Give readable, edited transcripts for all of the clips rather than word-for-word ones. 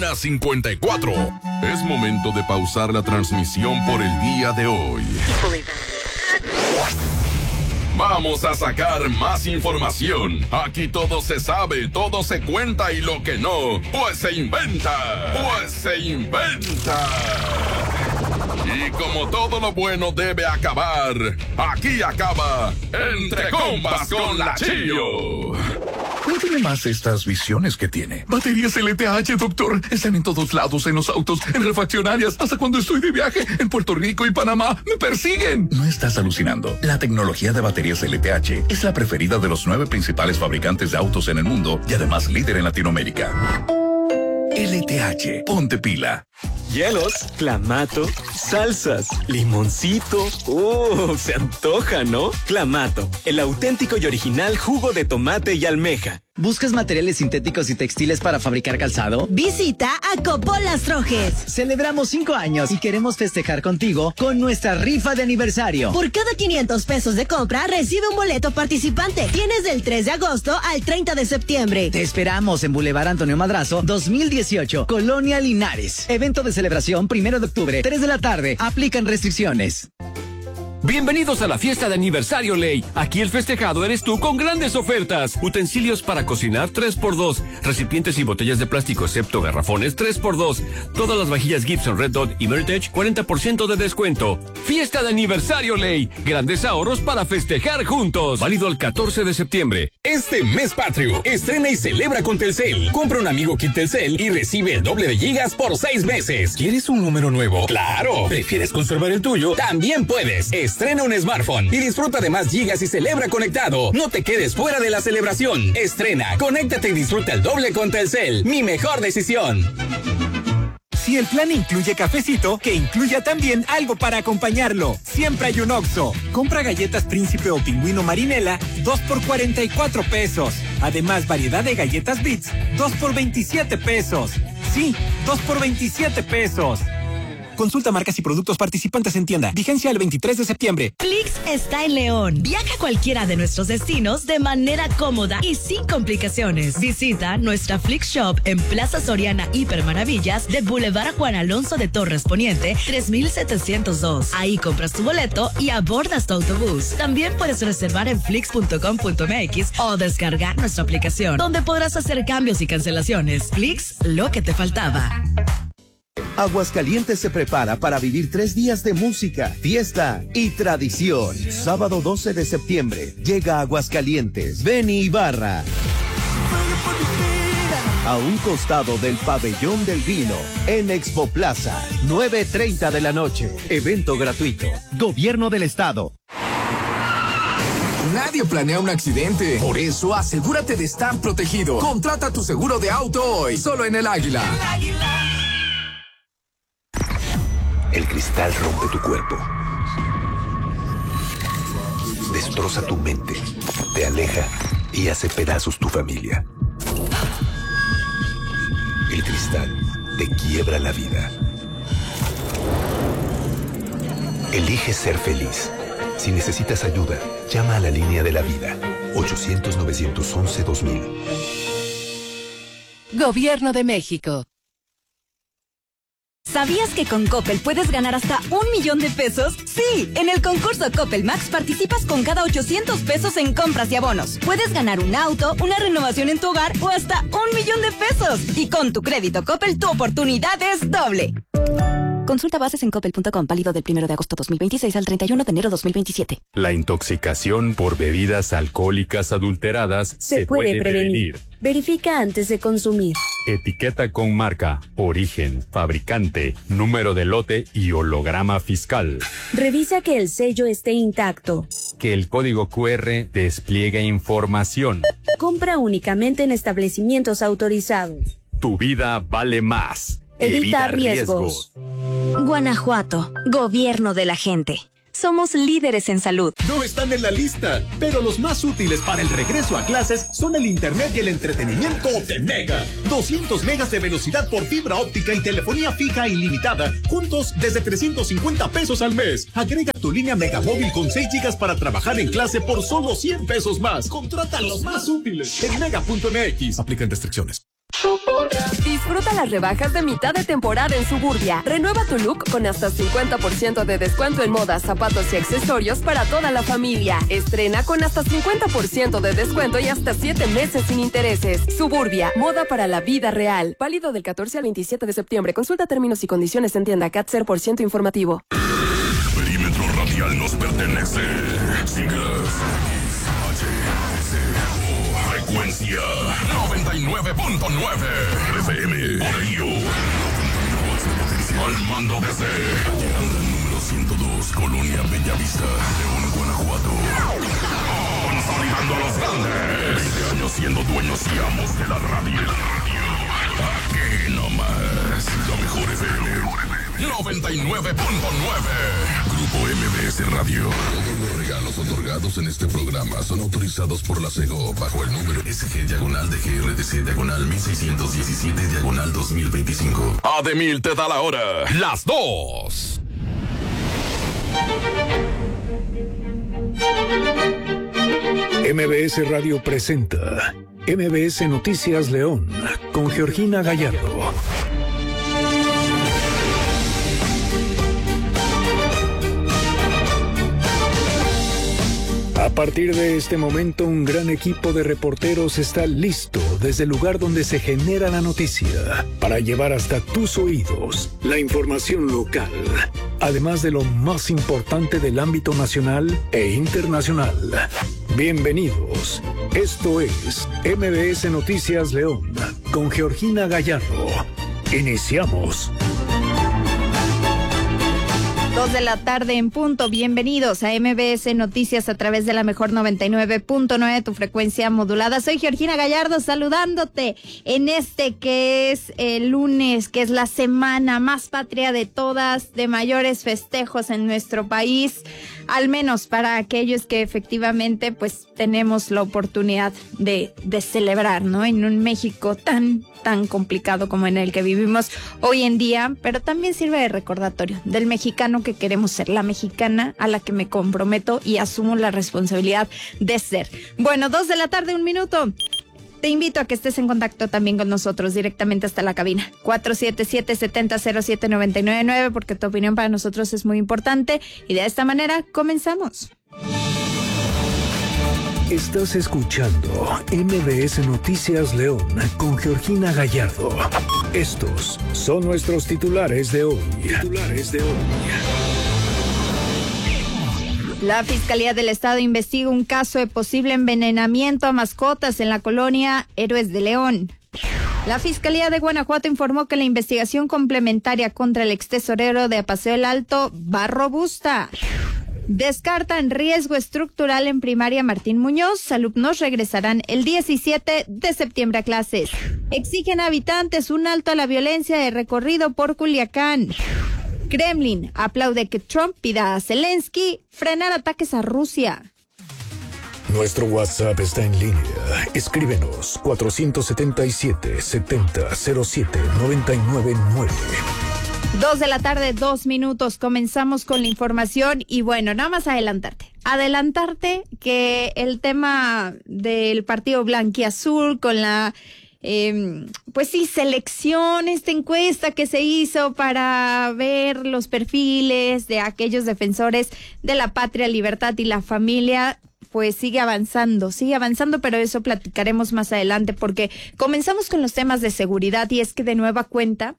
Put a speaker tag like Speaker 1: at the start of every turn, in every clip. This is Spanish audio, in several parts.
Speaker 1: 1:54. Es momento de pausar la transmisión por el día de hoy. Vamos a sacar más información. Aquí todo se sabe, todo se cuenta y lo que no, pues se inventa. Y como todo lo bueno debe acabar, aquí acaba Entre Compas con la Chillo.
Speaker 2: Cuénteme más estas visiones que tiene. Baterías LTH, doctor. Están en todos lados, en los autos, en refaccionarias, hasta cuando estoy de viaje en Puerto Rico y Panamá. ¡Me persiguen! No estás alucinando. La tecnología de baterías LTH es la preferida de los 9 principales fabricantes de autos en el mundo y además líder en Latinoamérica. LTH, ponte pila.
Speaker 3: Hielos, clamato, salsas, limoncito. Se antoja, ¿no? Clamato, el auténtico y original jugo de tomate y almeja.
Speaker 4: ¿Buscas materiales sintéticos y textiles para fabricar calzado?
Speaker 5: Visita a Coppola Trojes.
Speaker 4: Celebramos 5 años y queremos festejar contigo con nuestra rifa de aniversario.
Speaker 5: Por cada 500 pesos de compra, recibe un boleto participante. Tienes del 3 de agosto al 30 de septiembre.
Speaker 4: Te esperamos en Boulevard Antonio Madrazo, 2018, Colonia Linares. Evento de celebración 1 de octubre, 3 de la tarde. Aplican restricciones.
Speaker 6: Bienvenidos a la fiesta de aniversario Ley. Aquí el festejado eres tú con grandes ofertas. Utensilios para cocinar 3x2. Recipientes y botellas de plástico excepto garrafones 3x2. Todas las vajillas Gibson, Red Dot y Meritage 40% de descuento. Fiesta de aniversario Ley. Grandes ahorros para festejar juntos. Válido el 14 de septiembre.
Speaker 7: Este mes patrio, estrena y celebra con Telcel. Compra un amigo Kit Telcel y recibe el doble de gigas por 6 meses. ¿Quieres un número nuevo? ¡Claro! ¿Prefieres conservar el tuyo? También puedes. Estrena un smartphone y disfruta de más gigas y celebra conectado. No te quedes fuera de la celebración. Estrena, conéctate y disfruta el doble con Telcel. Mi mejor decisión.
Speaker 8: Si el plan incluye cafecito, que incluya también algo para acompañarlo. Siempre hay un Oxxo. Compra galletas Príncipe o Pingüino Marinela, 2 por 44 pesos. Además, variedad de galletas Beats, 2 por 27 pesos. Sí, 2 por 27 pesos. Consulta marcas y productos participantes en tienda. Vigencia el 23 de septiembre.
Speaker 5: Flix está en León. Viaja a cualquiera de nuestros destinos de manera cómoda y sin complicaciones. Visita nuestra Flix Shop en Plaza Soriana Hipermaravillas de Boulevard Juan Alonso de Torres Poniente, 3702. Ahí compras tu boleto y abordas tu autobús. También puedes reservar en flix.com.mx o descargar nuestra aplicación, donde podrás hacer cambios y cancelaciones. Flix, lo que te faltaba.
Speaker 9: Aguascalientes se prepara para vivir 3 días de música, fiesta y tradición. Sábado 12 de septiembre, llega a Aguascalientes Benny Ibarra. A un costado del Pabellón del Vino, en Expo Plaza, 9:30 de la noche. Evento gratuito. Gobierno del Estado.
Speaker 10: Nadie planea un accidente. Por eso, asegúrate de estar protegido. Contrata tu seguro de auto hoy, solo en El Águila.
Speaker 11: El cristal rompe tu cuerpo, destroza tu mente, te aleja y hace pedazos tu familia. El cristal te quiebra la vida. Elige ser feliz. Si necesitas ayuda, llama a la línea de la vida. 800-911-2000.
Speaker 12: Gobierno de México.
Speaker 13: ¿Sabías que con Coppel puedes ganar hasta 1 millón de pesos? Sí, en el concurso Coppel Max participas con cada 800 pesos en compras y abonos. Puedes ganar un auto, una renovación en tu hogar o hasta 1 millón de pesos. Y con tu crédito Coppel, tu oportunidad es doble. Consulta bases en coppel.com, válido del 1 de agosto 2026 al 31 de enero 2027.
Speaker 14: La intoxicación por bebidas alcohólicas adulteradas se puede prevenir.
Speaker 15: Verifica antes de consumir.
Speaker 14: Etiqueta con marca, origen, fabricante, número de lote y holograma fiscal.
Speaker 15: Revisa que el sello esté intacto.
Speaker 14: Que el código QR despliegue información.
Speaker 15: Compra únicamente en establecimientos autorizados.
Speaker 14: Tu vida vale más.
Speaker 15: Evita riesgos.
Speaker 13: Guanajuato, gobierno de la gente. Somos líderes en salud.
Speaker 16: No están en la lista, pero los más útiles para el regreso a clases son el internet y el entretenimiento de Mega. 200 megas de velocidad por fibra óptica y telefonía fija ilimitada, juntos desde 350 pesos al mes. Agrega tu línea Megamóvil con 6 gigas para trabajar en clase por solo 100 pesos más. Contrata los más útiles en mega.mx. Aplican restricciones.
Speaker 12: Disfruta las rebajas de mitad de temporada en Suburbia. Renueva tu look con hasta 50% de descuento en moda, zapatos y accesorios para toda la familia. Estrena con hasta 50% de descuento y hasta 7 meses sin intereses. Suburbia, moda para la vida real. Válido del 14 al 27 de septiembre. Consulta términos y condiciones en tienda CAT 0% informativo.
Speaker 1: Perímetro radial nos pertenece. Siglas frecuencia 99.9 FM. Por ello, al mando desde número 102, Colonia Bellavista, León, Guanajuato. Consolidando a los grandes. 20 años siendo dueños y amos de la radio. Aquí nomás, la mejor FM. 99.9. Grupo MBS Radio. Todos los regalos otorgados en este programa son autorizados por la CEGO bajo el número SG-DGRDC-1617-2025. Ademil te da la hora. Las 2.
Speaker 17: MBS Radio presenta MBS Noticias León con Georgina Gallardo. A partir de este momento, un gran equipo de reporteros está listo desde el lugar donde se genera la noticia para llevar hasta tus oídos la información local, además de lo más importante del ámbito nacional e internacional. Bienvenidos. Esto es MBS Noticias León con Georgina Gallardo. Iniciamos.
Speaker 18: 2 de la tarde en punto. Bienvenidos a MBS Noticias a través de la mejor 99.9, tu frecuencia modulada. Soy Georgina Gallardo saludándote en este que es el lunes, que es la semana más patria de todas, de mayores festejos en nuestro país, al menos para aquellos que efectivamente pues tenemos la oportunidad de celebrar, ¿no? En un México tan complicado como en el que vivimos hoy en día, pero también sirve de recordatorio del mexicano que queremos ser, la mexicana a la que me comprometo y asumo la responsabilidad de ser. Bueno, 2 de la tarde, 1 minuto. Te invito a que estés en contacto también con nosotros directamente hasta la cabina. 477-70-07-999, porque tu opinión para nosotros es muy importante. Y de esta manera comenzamos.
Speaker 17: Estás escuchando MBS Noticias León con Georgina Gallardo. Estos son nuestros titulares de hoy.
Speaker 18: La Fiscalía del Estado investiga un caso de posible envenenamiento a mascotas en la colonia Héroes de León. La Fiscalía de Guanajuato informó que la investigación complementaria contra el extesorero de Paseo el Alto va robusta. Descartan riesgo estructural en primaria Martín Muñoz. Alumnos regresarán el 17 de septiembre a clases. Exigen a habitantes un alto a la violencia de recorrido por Culiacán. Kremlin aplaude que Trump pida a Zelensky frenar ataques a Rusia.
Speaker 17: Nuestro WhatsApp está en línea. Escríbenos 477-70-07-999.
Speaker 18: 2 de la tarde, 2 minutos. Comenzamos con la información y bueno, nada más adelantarte que el tema del partido blanquiazul con la selección, esta encuesta que se hizo para ver los perfiles de aquellos defensores de la patria, libertad y la familia, pues sigue avanzando, pero eso platicaremos más adelante porque comenzamos con los temas de seguridad y es que de nueva cuenta,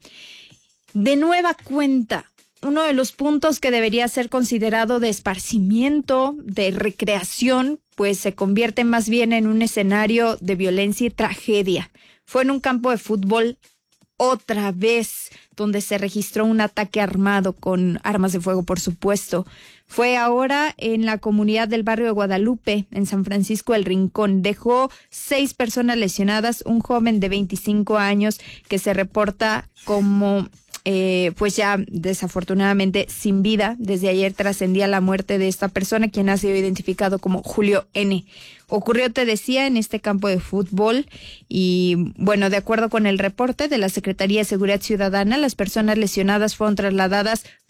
Speaker 18: uno de los puntos que debería ser considerado de esparcimiento, de recreación, pues se convierte más bien en un escenario de violencia y tragedia. Fue en un campo de fútbol otra vez donde se registró un ataque armado con armas de fuego, por supuesto. Fue ahora en la comunidad del barrio de Guadalupe, en San Francisco del Rincón. Dejó 6 personas lesionadas, un joven de 25 años que se reporta como pues ya desafortunadamente sin vida. Desde ayer trascendía la muerte de esta persona, quien ha sido identificado como Julio N. Ocurrió, te decía, en este campo de fútbol y bueno, de acuerdo con el reporte de la Secretaría de Seguridad Ciudadana, las personas lesionadas fueron trasladadas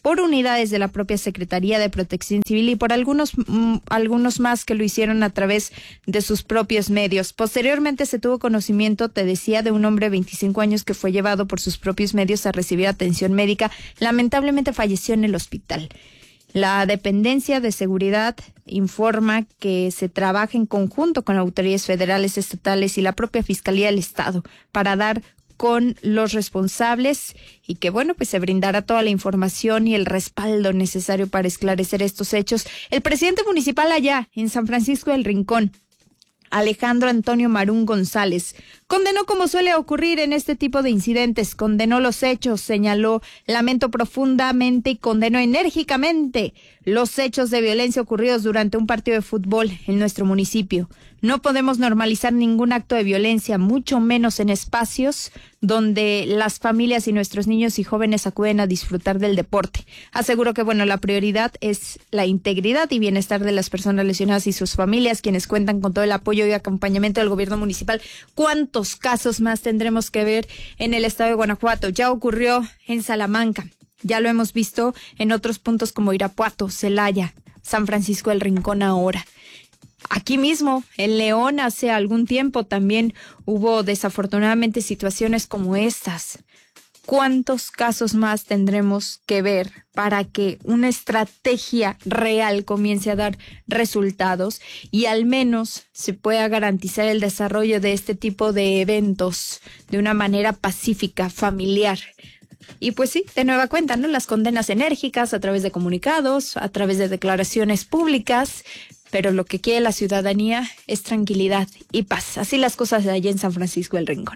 Speaker 18: por unidades de la propia Secretaría de Protección Civil y por algunos más que lo hicieron a través de sus propios medios. Posteriormente se tuvo conocimiento, te decía, de un hombre de 25 años que fue llevado por sus propios medios a recibir atención médica. Lamentablemente falleció en el hospital. La dependencia de seguridad informa que se trabaja en conjunto con autoridades federales, estatales y la propia Fiscalía del Estado para dar con los responsables y que, bueno, pues se brindará toda la información y el respaldo necesario para esclarecer estos hechos. El presidente municipal allá en San Francisco del Rincón, Alejandro Antonio Marún González, condenó, como suele ocurrir en este tipo de incidentes, condenó los hechos, señaló: lamento profundamente y condeno enérgicamente los hechos de violencia ocurridos durante un partido de fútbol en nuestro municipio. No podemos normalizar ningún acto de violencia, mucho menos en espacios donde las familias y nuestros niños y jóvenes acuden a disfrutar del deporte. Aseguro que, bueno, la prioridad es la integridad y bienestar de las personas lesionadas y sus familias, quienes cuentan con todo el apoyo y acompañamiento del gobierno municipal. ¿Cuántos casos más tendremos que ver en el estado de Guanajuato? Ya ocurrió en Salamanca, ya lo hemos visto en otros puntos como Irapuato, Celaya, San Francisco del Rincón ahora. Aquí mismo, en León, hace algún tiempo también hubo desafortunadamente situaciones como estas. ¿Cuántos casos más tendremos que ver para que una estrategia real comience a dar resultados y al menos se pueda garantizar el desarrollo de este tipo de eventos de una manera pacífica, familiar? Y pues sí, de nueva cuenta, ¿no? Las condenas enérgicas a través de comunicados, a través de declaraciones públicas, pero lo que quiere la ciudadanía es tranquilidad y paz. Así las cosas de allá en San Francisco del Rincón.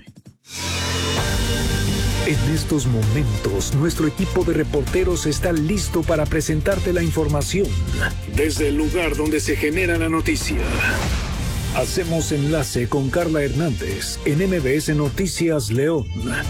Speaker 17: En estos momentos, nuestro equipo de reporteros está listo para presentarte la información desde el lugar donde se genera la noticia. Hacemos enlace con Carla Hernández en MBS Noticias León.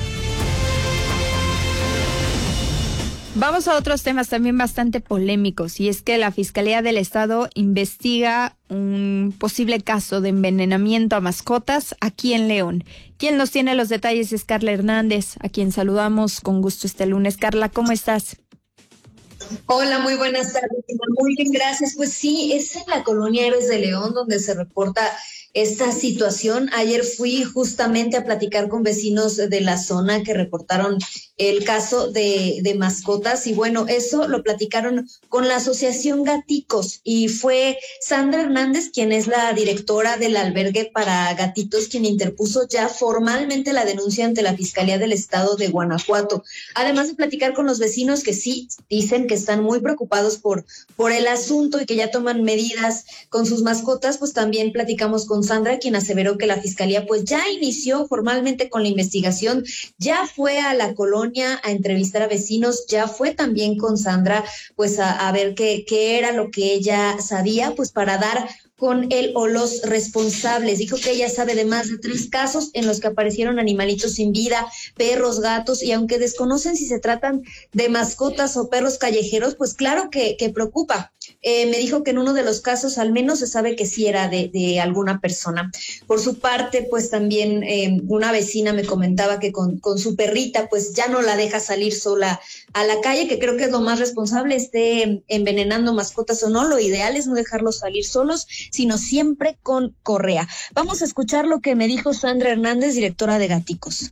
Speaker 18: Vamos a otros temas también bastante polémicos, y es que la Fiscalía del Estado investiga un posible caso de envenenamiento a mascotas aquí en León. Quien nos tiene los detalles es Carla Hernández, a quien saludamos con gusto este lunes. Carla, ¿cómo estás?
Speaker 19: Hola, muy buenas tardes. Muy bien, gracias. Pues sí, es en la colonia Héroes de León donde se reporta esta situación. Ayer fui justamente a platicar con vecinos de la zona que reportaron el caso de mascotas, y bueno, eso lo platicaron con la Asociación Gaticos, y fue Sandra Hernández, quien es la directora del albergue para gatitos, quien interpuso ya formalmente la denuncia ante la Fiscalía del Estado de Guanajuato. Además de platicar con los vecinos que sí dicen que están muy preocupados por el asunto y que ya toman medidas con sus mascotas, pues también platicamos con Sandra, quien aseveró que la Fiscalía pues ya inició formalmente con la investigación, ya fue a la colonia a entrevistar a vecinos, ya fue también con Sandra pues a ver qué era lo que ella sabía, pues para dar con él o los responsables. Dijo que ella sabe de más de 3 casos en los que aparecieron animalitos sin vida, perros, gatos, y aunque desconocen si se tratan de mascotas o perros callejeros, pues claro que preocupa. Me dijo que en uno de los casos al menos se sabe que sí era de alguna persona. Por su parte, pues también una vecina me comentaba que con su perrita pues ya no la deja salir sola a la calle, que creo que es lo más responsable, esté envenenando mascotas o no, lo ideal es no dejarlos salir solos, sino siempre con correa. Vamos a escuchar lo que me dijo Sandra Hernández, directora de Gaticos.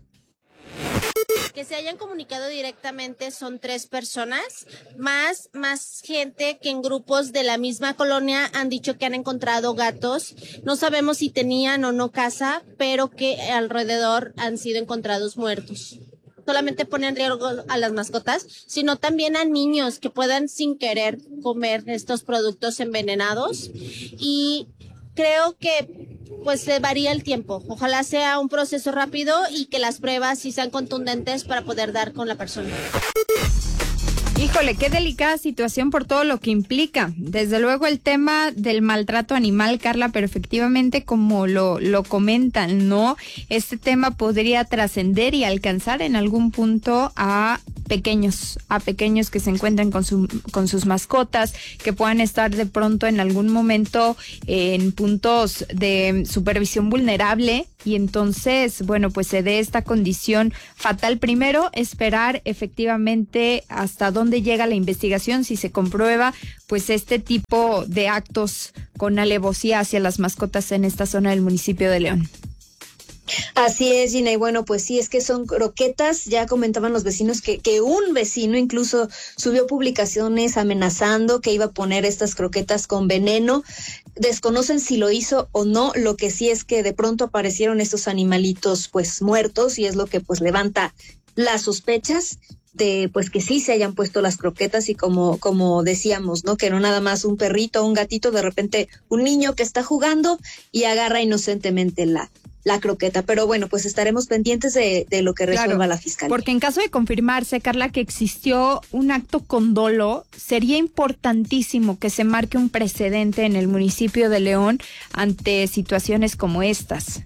Speaker 20: Que se hayan comunicado directamente son 3 personas, más gente que en grupos de la misma colonia han dicho que han encontrado gatos. No sabemos si tenían o no casa, pero que alrededor han sido encontrados muertos. Solamente pone en riesgo a las mascotas, sino también a niños que puedan sin querer comer estos productos envenenados. Y creo que pues se varía el tiempo. Ojalá sea un proceso rápido y que las pruebas sí sean contundentes para poder dar con la persona.
Speaker 18: Híjole, qué delicada situación por todo lo que implica. Desde luego el tema del maltrato animal, Carla, pero efectivamente como lo comentan, ¿no? Este tema podría trascender y alcanzar en algún punto a pequeños que se encuentren con sus mascotas, que puedan estar de pronto en algún momento en puntos de supervisión vulnerable, y entonces, bueno, pues se dé esta condición fatal. Primero, esperar efectivamente hasta dónde llega la investigación, si se comprueba pues este tipo de actos con alevosía hacia las mascotas en esta zona del municipio de León.
Speaker 19: Así es, Gina, y bueno, pues sí, es que son croquetas. Ya comentaban los vecinos que un vecino incluso subió publicaciones amenazando que iba a poner estas croquetas con veneno. Desconocen si lo hizo o no, lo que sí es que de pronto aparecieron estos animalitos pues muertos, y es lo que pues levanta las sospechas de pues que sí se hayan puesto las croquetas, y como decíamos, ¿no? Que no nada más un perrito o un gatito, de repente un niño que está jugando y agarra inocentemente la croqueta. Pero bueno, pues estaremos pendientes de lo que resuelva la fiscalía.
Speaker 18: Porque en caso de confirmarse, Carla, que existió un acto con dolo, sería importantísimo que se marque un precedente en el municipio de León ante situaciones como estas.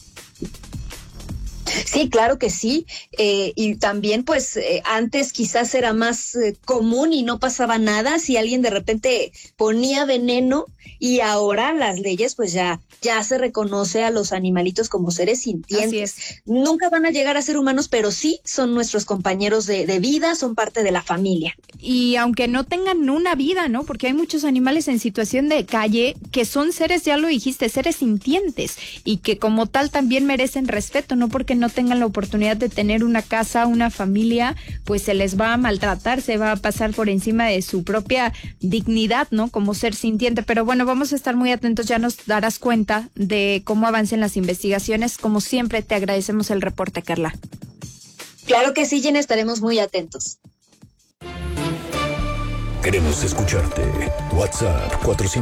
Speaker 19: Sí, claro que sí, y también pues antes quizás era más común y no pasaba nada si alguien de repente ponía veneno, y ahora las leyes pues ya se reconoce a los animalitos como seres sintientes. Nunca van a llegar a ser humanos, pero sí son nuestros compañeros de vida, son parte de la familia.
Speaker 18: Y aunque no tengan una vida, ¿no? Porque hay muchos animales en situación de calle que son seres, ya lo dijiste, seres sintientes, y que como tal también merecen respeto, no porque no tengan la oportunidad de tener una casa, una familia, pues se les va a maltratar, se va a pasar por encima de su propia dignidad, ¿no? Como ser sintiente. Pero bueno, vamos a estar muy atentos, ya nos darás cuenta de cómo avancen las investigaciones. Como siempre, te agradecemos el reporte, Carla.
Speaker 19: Claro que sí, Jen, estaremos muy atentos.
Speaker 17: Queremos escucharte. WhatsApp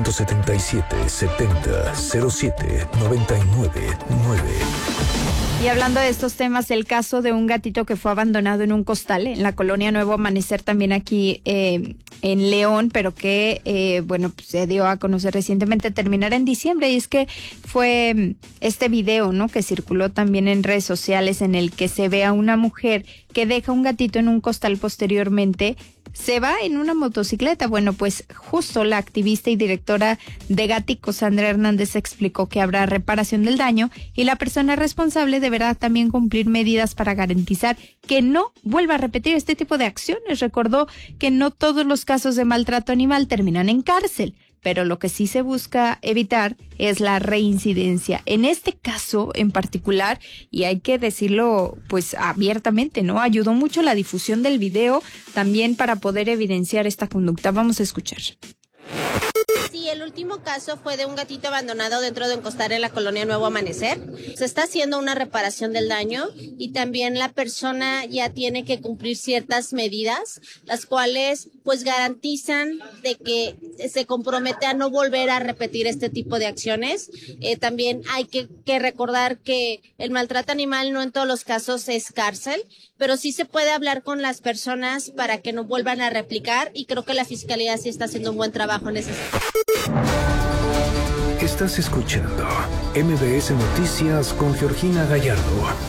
Speaker 17: 477-70-07-99-9.
Speaker 18: Y hablando de estos temas, el caso de un gatito que fue abandonado en un costal en la colonia Nuevo Amanecer, también aquí en León, pero que, bueno, pues se dio a conocer recientemente, terminará en diciembre. Y es que fue este video, ¿no?, que circuló también en redes sociales, en el que se ve a una mujer que deja un gatito en un costal, posteriormente se va en una motocicleta. Bueno, pues justo la activista y directora de Gático, Sandra Hernández, explicó que habrá reparación del daño y la persona responsable deberá también cumplir medidas para garantizar que no vuelva a repetir este tipo de acciones. Recordó que no todos los casos de maltrato animal terminan en cárcel, pero lo que sí se busca evitar es la reincidencia. En este caso en particular, y hay que decirlo pues abiertamente, ¿no?, ayudó mucho la difusión del video también para poder evidenciar esta conducta. Vamos a escuchar.
Speaker 20: Sí, el último caso fue de un gatito abandonado dentro de un costal en la colonia Nuevo Amanecer. Se está haciendo una reparación del daño y también la persona ya tiene que cumplir ciertas medidas, las cuales pues garantizan de que se compromete a no volver a repetir este tipo de acciones. También hay que recordar que el maltrato animal no en todos los casos es cárcel, pero sí se puede hablar con las personas para que no vuelvan a replicar, y creo que la Fiscalía sí está haciendo un buen trabajo en ese sentido.
Speaker 17: Estás escuchando MBS Noticias con Georgina Gallardo.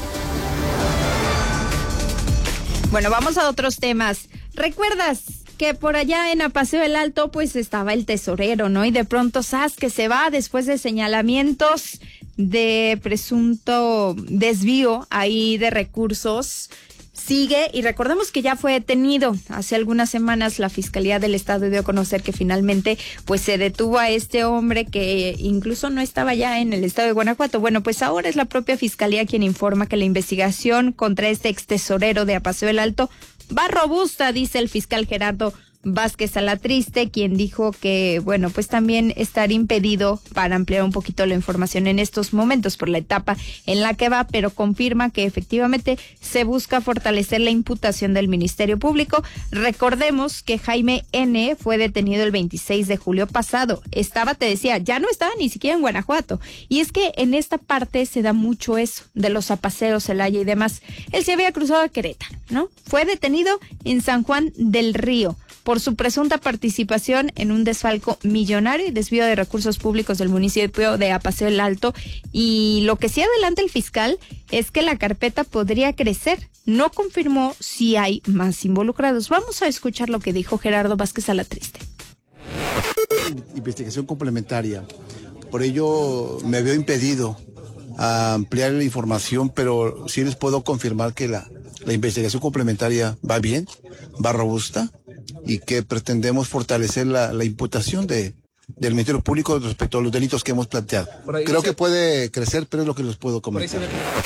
Speaker 18: Bueno, vamos a otros temas. ¿Recuerdas que por allá en Apaseo del Alto pues estaba el tesorero, ¿no? Y de pronto que se va después de señalamientos de presunto desvío ahí de recursos. Sigue, y recordemos que ya fue detenido hace algunas semanas. La Fiscalía del Estado dio a conocer que finalmente pues se detuvo a este hombre que incluso no estaba ya en el estado de Guanajuato. Bueno, pues ahora es la propia Fiscalía quien informa que la investigación contra este ex tesorero de Apaseo del Alto va robusta, dice el fiscal Gerardo Vázquez Alatriste, quien dijo que, bueno, pues también estar impedido para ampliar un poquito la información en estos momentos por la etapa en la que va, pero confirma que efectivamente se busca fortalecer la imputación del Ministerio Público. Recordemos que Jaime N. fue detenido el 26 de julio pasado. Te decía, ya no estaba ni siquiera en Guanajuato. Y es que en esta parte se da mucho eso, de los apaseos, Celaya y demás. Él se había cruzado a Querétaro, ¿no? Fue detenido en San Juan del Río por su presunta participación en un desfalco millonario y desvío de recursos públicos del municipio de Apaseo el Alto. Y lo que sí adelanta el fiscal es que la carpeta podría crecer. No confirmó si hay más involucrados. Vamos a escuchar lo que dijo Gerardo Vázquez Alatriste.
Speaker 21: Investigación complementaria. Por ello me veo impedido a ampliar la información, pero sí les puedo confirmar que la investigación complementaria va bien, va robusta y que pretendemos fortalecer la imputación del Ministerio Público respecto a los delitos que hemos planteado. Creo que puede crecer, pero es lo que les puedo comentar.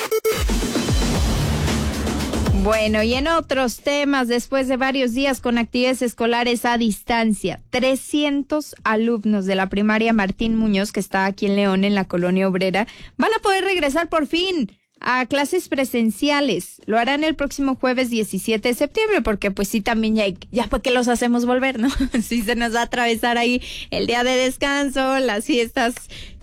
Speaker 18: Bueno, y en otros temas, después de varios días con actividades escolares a distancia, 300 alumnos de la primaria Martín Muñoz, que está aquí en León, en la Colonia Obrera, van a poder regresar por fin a clases presenciales. Lo harán el próximo jueves 17 de septiembre, porque pues sí, también ya para qué los hacemos volver, ¿no? Sí se nos va a atravesar ahí el día de descanso, las fiestas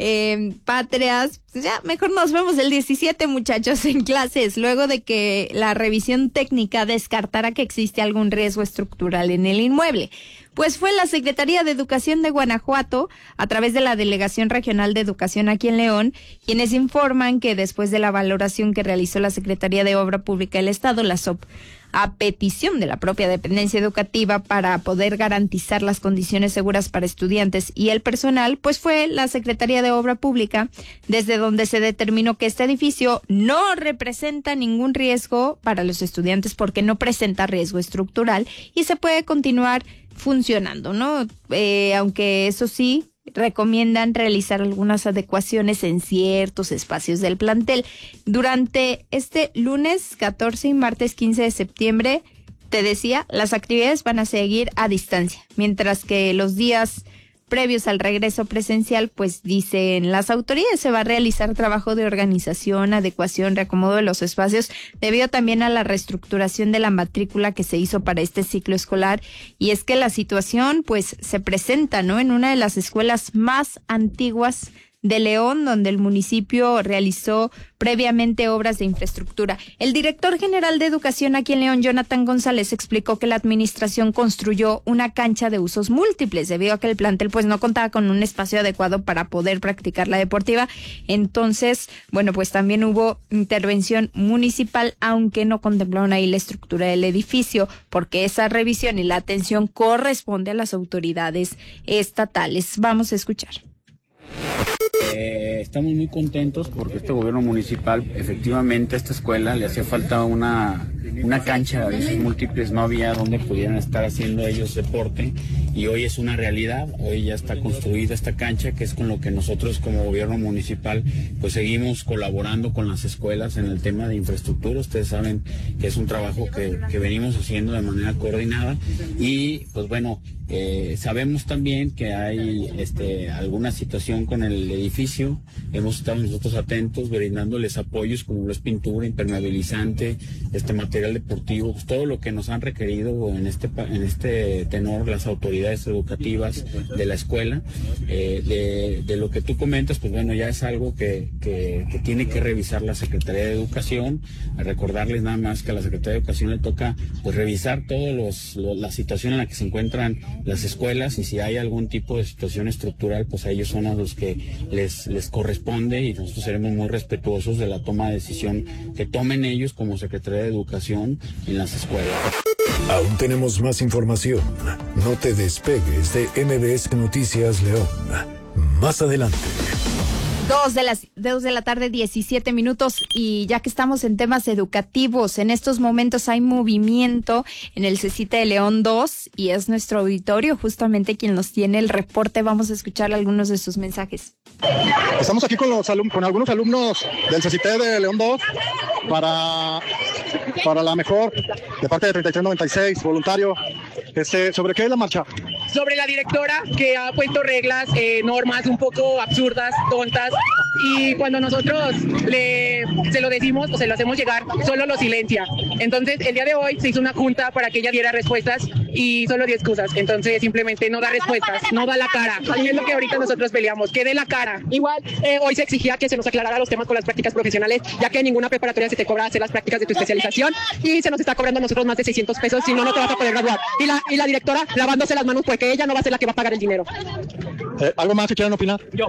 Speaker 18: patrias. Pues ya, mejor nos vemos el 17, muchachos, en clases, luego de que la revisión técnica descartara que existe algún riesgo estructural en el inmueble. Pues fue la Secretaría de Educación de Guanajuato, a través de la Delegación Regional de Educación aquí en León, quienes informan que después de la valoración que realizó la Secretaría de Obra Pública del Estado, la SOP, a petición de la propia dependencia educativa para poder garantizar las condiciones seguras para estudiantes y el personal, pues fue la Secretaría de Obra Pública desde donde se determinó que este edificio no representa ningún riesgo para los estudiantes porque no presenta riesgo estructural y se puede continuar funcionando, ¿no? Aunque eso sí, recomiendan realizar algunas adecuaciones en ciertos espacios del plantel. Durante este lunes 14 y martes 15 de septiembre, te decía, las actividades van a seguir a distancia, mientras que los días previos al regreso presencial, pues dicen las autoridades, se va a realizar trabajo de organización, adecuación, reacomodo de los espacios, debido también a la reestructuración de la matrícula que se hizo para este ciclo escolar. Y es que la situación pues se presenta, ¿no?, en una de las escuelas más antiguas de León, donde el municipio realizó previamente obras de infraestructura. El director general de Educación aquí en León, Jonathan González, explicó que la administración construyó una cancha de usos múltiples debido a que el plantel pues no contaba con un espacio adecuado para poder practicar la deportiva. Entonces, bueno, pues también hubo intervención municipal, aunque no contemplaron ahí la estructura del edificio, porque esa revisión y la atención corresponde a las autoridades estatales. Vamos a escuchar.
Speaker 22: Estamos muy contentos porque este gobierno municipal, efectivamente, a esta escuela le hacía falta una cancha de usos múltiples, no había donde pudieran estar haciendo ellos deporte y hoy es una realidad, hoy ya está construida esta cancha, que es con lo que nosotros como gobierno municipal pues seguimos colaborando con las escuelas en el tema de infraestructura. Ustedes saben que es un trabajo que venimos haciendo de manera coordinada y pues bueno, sabemos también que hay alguna situación con el edificio. Hemos estado nosotros atentos, brindándoles apoyos como lo es pintura, impermeabilizante, material deportivo, pues todo lo que nos han requerido en este tenor las autoridades educativas de la escuela. De lo que tú comentas, pues bueno, ya es algo que tiene que revisar la Secretaría de Educación. A recordarles nada más que a la Secretaría de Educación le toca pues revisar la situación en la que se encuentran las escuelas y si hay algún tipo de situación estructural, pues a ellos son a los que les corresponde y nosotros seremos muy respetuosos de la toma de decisión que tomen ellos como Secretaría de Educación en las escuelas.
Speaker 17: Aún tenemos más información. No te despegues de MBS Noticias León. Más adelante.
Speaker 18: 2 de la tarde, 17 minutos, y ya que estamos en temas educativos, en estos momentos hay movimiento en el CECITE de León 2 y es nuestro auditorio justamente quien nos tiene el reporte. Vamos a escuchar algunos de sus mensajes.
Speaker 23: Estamos aquí con algunos alumnos del CECITE de León 2 para la mejor, de parte de 3396, voluntario. ¿Sobre qué es la marcha?
Speaker 24: Sobre la directora que ha puesto reglas, normas un poco absurdas, tontas,
Speaker 2: y cuando nosotros se lo decimos o se lo hacemos llegar, solo lo silencia. Entonces, el día de hoy se hizo una junta para que ella diera respuestas y solo dio excusas. Entonces, simplemente no da respuestas, no da la cara. Y es lo que ahorita nosotros peleamos, que dé la cara. Igual, hoy se exigía que se nos aclarara los temas con las prácticas profesionales, ya que en ninguna preparatoria se te cobra hacer las prácticas de tu especialización y se nos está cobrando a nosotros más de 600 pesos, si no, no te vas a poder graduar. Y la directora lavándose las manos porque ella no va a ser la que va a pagar el dinero.
Speaker 23: ¿Algo más que quieran opinar?
Speaker 2: Yo.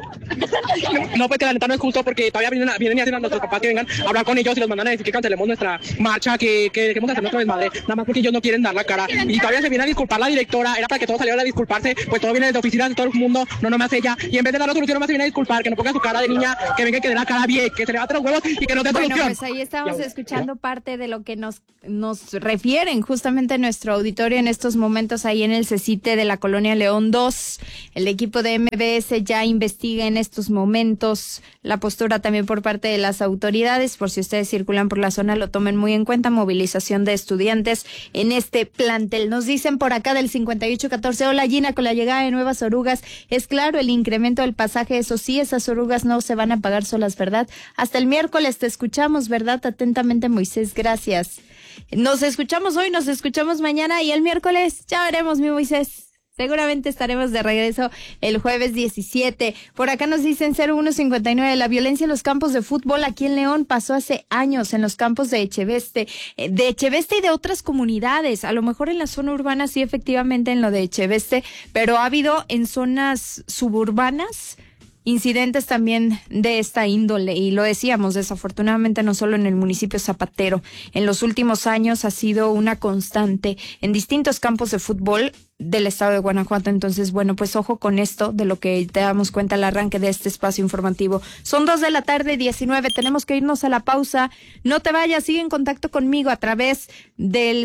Speaker 2: No, pues que la neta no es justo porque todavía vienen y hacen a nuestros papás que vengan a hablar con ellos y los mandan a decir que cancelemos nuestra marcha, que dejemos de hacer nuestra desmadre, nada más porque ellos no quieren dar la cara. Y todavía se viene a disculpar la directora, era para que todos salieran a disculparse, pues todo viene desde oficinas de todo el mundo, no nomás ella. Y en vez de dar la solución, nomás se viene a disculpar, que no ponga su cara de niña, que venga y que dé la cara bien, que se levante los huevos y que no dé solución.
Speaker 18: Bueno, pues ahí estamos escuchando parte de lo que nos refieren justamente nuestro auditorio en estos momentos ahí en el CECITE de la Colonia León 2. El equipo de MBS ya investiga en estos momentos la postura también por parte de las autoridades. Por si ustedes circulan por la zona, lo tomen muy en cuenta. Movilización de estudiantes en este plantel. Nos dicen por acá del 5814, hola Gina, con la llegada de nuevas orugas, es claro el incremento del pasaje, eso sí, esas orugas no se van a pagar solas, ¿verdad? Hasta el miércoles te escuchamos, ¿verdad? Atentamente, Moisés, gracias. Nos escuchamos hoy, nos escuchamos mañana y el miércoles ya veremos, mi Moisés. Seguramente estaremos de regreso el jueves 17. Por acá nos dicen 0159, la violencia en los campos de fútbol aquí en León pasó hace años en los campos de Echeveste y de otras comunidades. A lo mejor en la zona urbana sí, efectivamente en lo de Echeveste, pero ha habido en zonas suburbanas incidentes también de esta índole, y lo decíamos, desafortunadamente no solo en el municipio zapatero, en los últimos años ha sido una constante en distintos campos de fútbol del estado de Guanajuato. Entonces, bueno, pues ojo con esto de lo que te damos cuenta al arranque de este espacio informativo. Son 2:19 p.m, tenemos que irnos a la pausa. No te vayas, sigue en contacto conmigo a través del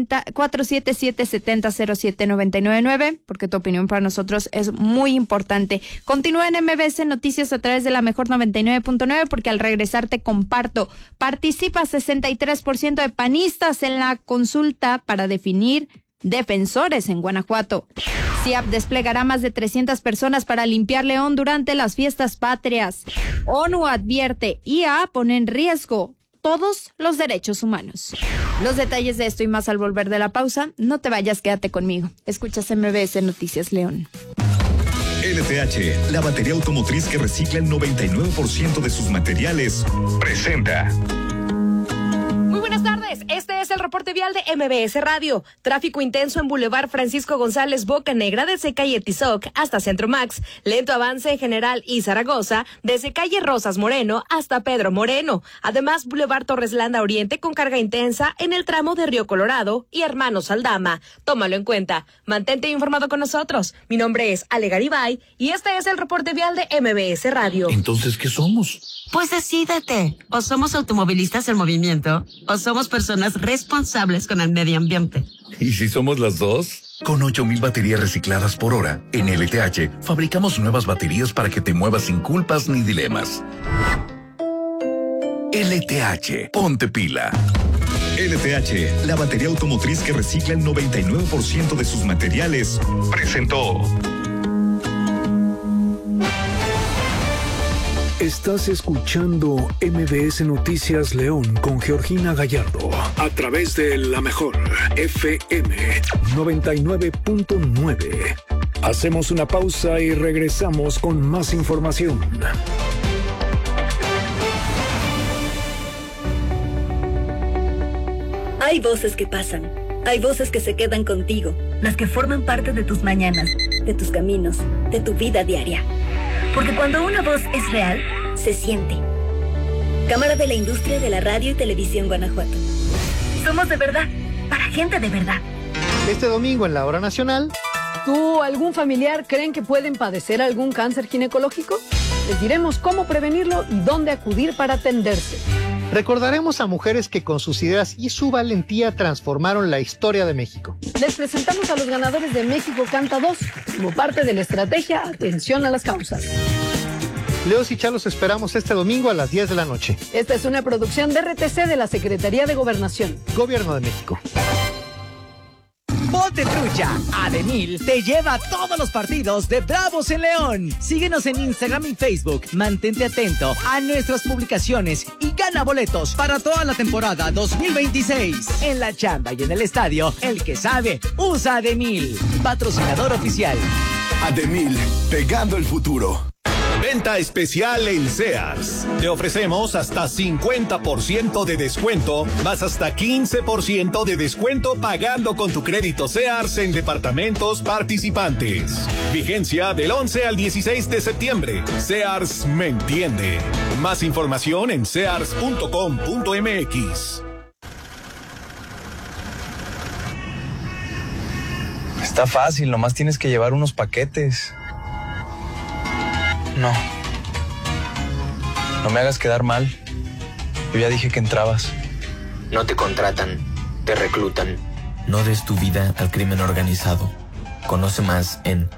Speaker 18: 477-7007-999, porque tu opinión para nosotros es muy importante. Continúa en MBS Noticias a través de la mejor 99.9, porque al regresar te comparto. Participa 63% de panistas en la consulta para definir defensores en Guanajuato. CIAP desplegará más de 300 personas para limpiar León durante las fiestas patrias. ONU advierte, IA pone en riesgo todos los derechos humanos. Los detalles de esto y más al volver de la pausa. No te vayas, quédate conmigo. Escuchas MBS Noticias León.
Speaker 3: LTH, la batería automotriz que recicla el 99% de sus materiales, presenta.
Speaker 4: Muy buenas tardes, este es el reporte vial de MBS Radio. Tráfico intenso en Boulevard Francisco González Boca Negra desde calle Tizoc hasta Centro Max. Lento avance en General y Zaragoza desde calle Rosas Moreno hasta Pedro Moreno. Además, Boulevard Torres Landa Oriente con carga intensa en el tramo de Río Colorado y Hermanos Aldama. Tómalo en cuenta. Mantente informado con nosotros. Mi nombre es Ale Garibay y este es el reporte vial de MBS Radio.
Speaker 3: Entonces, ¿qué somos?
Speaker 24: Pues decídete, o somos automovilistas en movimiento, o somos personas responsables con el medio ambiente.
Speaker 3: ¿Y si somos las dos? Con 8,000 baterías recicladas por hora, en LTH fabricamos nuevas baterías para que te muevas sin culpas ni dilemas. LTH, ponte pila. LTH, la batería automotriz que recicla el 99% de sus materiales, presentó.
Speaker 17: Estás escuchando MBS Noticias León con Georgina Gallardo a través de la mejor FM 99.9. Hacemos una pausa y regresamos con más información.
Speaker 25: Hay voces que pasan, hay voces que se quedan contigo, las que forman parte de tus mañanas, de tus caminos, de tu vida diaria. Porque cuando una voz es real, se siente. Cámara de la Industria de la Radio y Televisión Guanajuato. Somos de verdad, para gente de verdad.
Speaker 26: Este domingo en la Hora Nacional.
Speaker 27: ¿Tú o algún familiar creen que pueden padecer algún cáncer ginecológico? Les diremos cómo prevenirlo y dónde acudir para atenderse.
Speaker 26: Recordaremos a mujeres que con sus ideas y su valentía transformaron la historia de México.
Speaker 27: Les presentamos a los ganadores de México Canta 2 como parte de la estrategia Atención a las Causas.
Speaker 26: Leos y Chalos esperamos este domingo a las 10 de la noche.
Speaker 27: Esta es una producción de RTC de la Secretaría de Gobernación.
Speaker 26: Gobierno de México.
Speaker 5: ponte trucha. Ademil te lleva a todos los partidos de Bravos en León. Síguenos en Instagram y Facebook. Mantente atento a nuestras publicaciones y gana boletos para toda la temporada 2026. En la chamba y en el estadio, el que sabe, usa Ademil. Patrocinador oficial.
Speaker 6: Ademil, pegando el futuro.
Speaker 7: Venta especial en Sears. Te ofrecemos hasta 50% de descuento, más hasta 15% de descuento pagando con tu crédito Sears en departamentos participantes. Vigencia del 11 al 16 de septiembre. Sears me entiende. Más información en sears.com.mx.
Speaker 8: Está fácil, nomás tienes que llevar unos paquetes. No me hagas quedar mal. Yo ya dije que entrabas.
Speaker 9: No te contratan, te reclutan. No des tu vida al crimen organizado. Conoce más en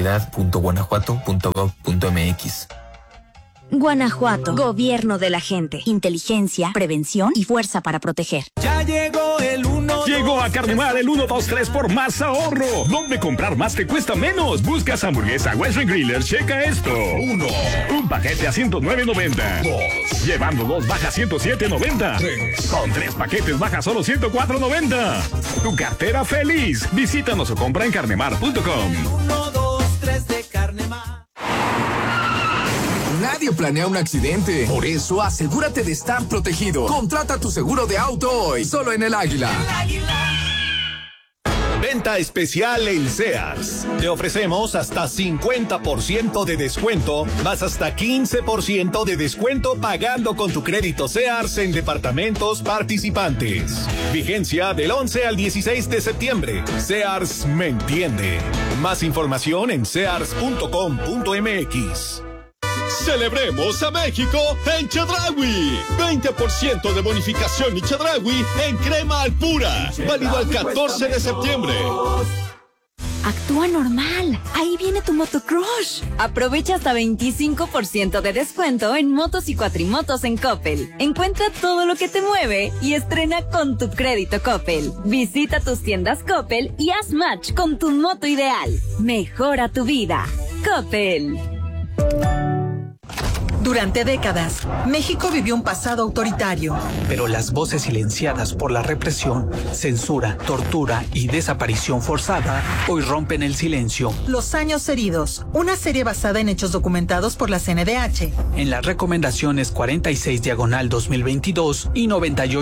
Speaker 9: seguridad.guanajuato.gov.mx.
Speaker 25: Guanajuato, gobierno de la gente, inteligencia, prevención y fuerza para proteger.
Speaker 10: Ya llegó el 1.
Speaker 1: Llegó a Carnemar el 1, 2, 3 por más ahorro. ¿Dónde comprar más te cuesta menos? Buscas hamburguesa Western Griller, checa esto. 1. Un paquete a $109.90. 2. Llevando 2 baja $107.90. 3. Con 3 paquetes baja solo $104.90. Tu cartera feliz. Visítanos o compra en carnemar.com.
Speaker 10: 1, 2, 3 de Carnemar.
Speaker 6: Nadie planea un accidente. Por eso, asegúrate de estar protegido. Contrata tu seguro de auto hoy, solo en El Águila.
Speaker 7: Venta especial en Sears. Te ofrecemos hasta 50% de descuento, más hasta 15% de descuento pagando con tu crédito Sears en departamentos participantes. Vigencia del 11 al 16 de septiembre. Sears me entiende. Más información en sears.com.mx.
Speaker 11: Celebremos a México en Chedraui. 20% de bonificación y Chedraui en crema Alpura. Válido al 14 de septiembre.
Speaker 13: Actúa normal. Ahí viene tu motocrush. Aprovecha hasta 25% de descuento en motos y cuatrimotos en Coppel. Encuentra todo lo que te mueve y estrena con tu crédito Coppel. Visita tus tiendas Coppel y haz match con tu moto ideal. Mejora tu vida. Coppel.
Speaker 28: Durante décadas, México vivió un pasado autoritario.
Speaker 29: Pero las voces silenciadas por la represión, censura, tortura y desaparición forzada hoy rompen el silencio.
Speaker 28: Los años heridos, una serie basada en hechos documentados por la CNDH.
Speaker 29: En las recomendaciones 46/2022 y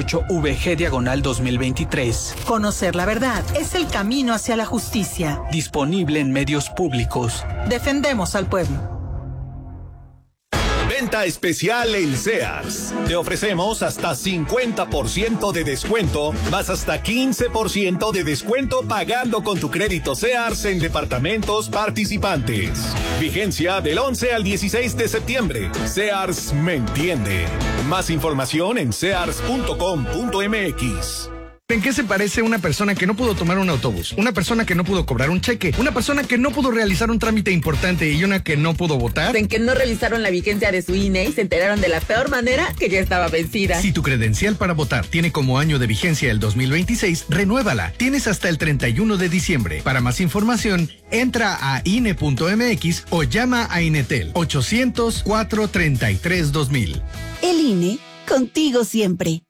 Speaker 29: 98/VG/2023.
Speaker 28: Conocer la verdad es el camino hacia la justicia.
Speaker 29: Disponible en medios públicos.
Speaker 28: Defendemos al pueblo.
Speaker 7: Venta especial en Sears. Te ofrecemos hasta 50% de descuento, más hasta 15% de descuento pagando con tu crédito Sears en departamentos participantes. Vigencia del 11 al 16 de septiembre. Sears me entiende. Más información en sears.com.mx.
Speaker 30: ¿En qué se parece una persona que no pudo tomar un autobús? Una persona que no pudo cobrar un cheque, una persona que no pudo realizar un trámite importante y una que no pudo votar.
Speaker 31: En que no revisaron la vigencia de su INE y se enteraron de la peor manera que ya estaba vencida.
Speaker 30: Si tu credencial para votar tiene como año de vigencia el 2026, renuévala. Tienes hasta el 31 de diciembre. Para más información, entra a INE.mx o llama a Inetel 800-433-2000.
Speaker 13: El INE, contigo siempre.